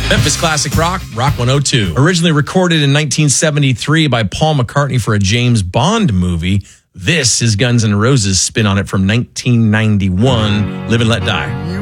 Memphis Classic Rock, Rock 102. Originally recorded in 1973 by Paul McCartney for a James Bond movie, this is Guns N' Roses' spin on it from 1991, Live and Let Die.